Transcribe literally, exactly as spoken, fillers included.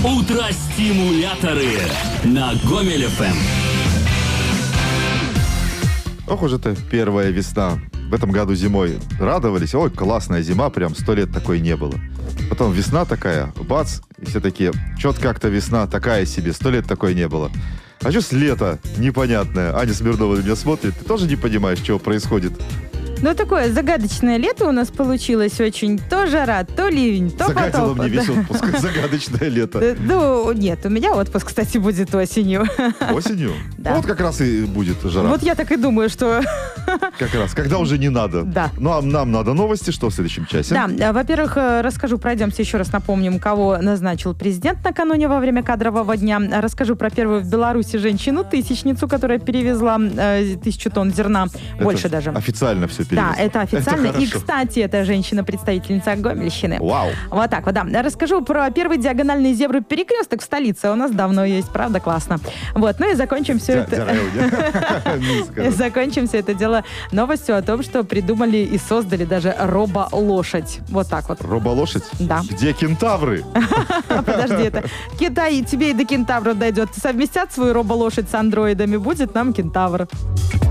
Утро-стимуляторы на Гомель эф эм. Ох уж это первая весна. В этом году зимой радовались. Ой, классная зима, прям сто лет такой не было. Потом весна такая, бац, и все такие, чё-то как-то весна такая себе, сто лет такой не было. А что с лета непонятное? Аня Смирнова на меня смотрит, ты тоже не понимаешь, что происходит? Ну, такое загадочное лето у нас получилось очень. То жара, то ливень, то Загадила потоп. мне весь Да. отпуск, загадочное лето. Э, Ну, нет, у меня отпуск, кстати, будет осенью. Осенью? Да. Вот как раз и будет жара. Вот я так и думаю, что... Как раз, когда уже не надо. Да. Ну, а нам надо новости, что в следующем часе? Да, а, во-первых, э, расскажу, пройдемся еще раз, напомним, кого назначил президент накануне во время кадрового дня. Расскажу про первую в Беларуси женщину-тысячницу, которая перевезла э, тысячу тонн зерна, Это больше даже. Официально все перевезли. Да, это официально. Это И, хорошо. кстати, это женщина-представительница Гомельщины. Вау. Вот так вот, да. Расскажу про первый диагональный зебры-перекресток в столице. У нас давно есть, правда, классно. Вот, ну и закончим все Дя- это... дяраю, не? Низко. Закончим все это дело новостью о том, что придумали и создали даже робо-лошадь. Вот так вот. Роболошадь? Да. Где кентавры? Подожди, это Китай тебе и до кентавров дойдет. Совместят свою робо-лошадь с андроидами, будет нам кентавр.